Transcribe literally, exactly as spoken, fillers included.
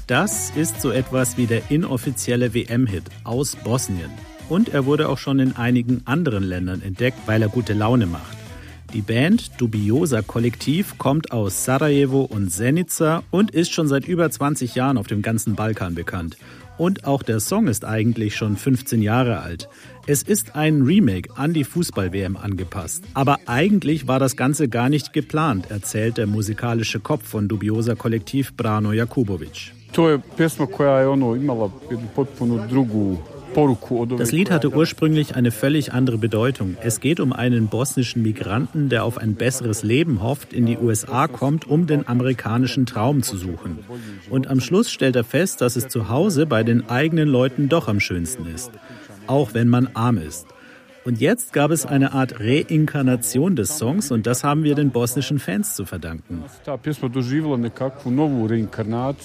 Das ist so etwas wie der inoffizielle W M-Hit aus Bosnien. Und er wurde auch schon in einigen anderen Ländern entdeckt, weil er gute Laune macht. Die Band Dubioza Kollektiv kommt aus Sarajevo und Zenica und ist schon seit über zwanzig Jahren auf dem ganzen Balkan bekannt. Und auch der Song ist eigentlich schon fünfzehn Jahre alt. Es ist ein Remake an die Fußball-W M angepasst. Aber eigentlich war das Ganze gar nicht geplant, erzählt der musikalische Kopf von Dubioza Kollektiv Brano Jakubović. Das Lied hatte ursprünglich eine völlig andere Bedeutung. Es geht um einen bosnischen Migranten, der auf ein besseres Leben hofft, in die U S A kommt, um den amerikanischen Traum zu suchen. Und am Schluss stellt er fest, dass es zu Hause bei den eigenen Leuten doch am schönsten ist. Auch wenn man arm ist. Und jetzt gab es eine Art Reinkarnation des Songs und das haben wir den bosnischen Fans zu verdanken.